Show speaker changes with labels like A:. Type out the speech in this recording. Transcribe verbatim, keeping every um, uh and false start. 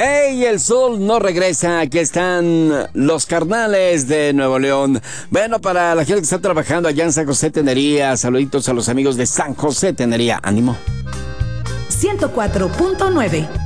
A: ¡Ey! El sol no regresa. Aquí están los carnales de Nuevo León. Bueno, para la gente que está trabajando allá en San José Tenería, saluditos a los amigos de San José Tenería. ¡Ánimo!
B: ciento cuatro punto nueve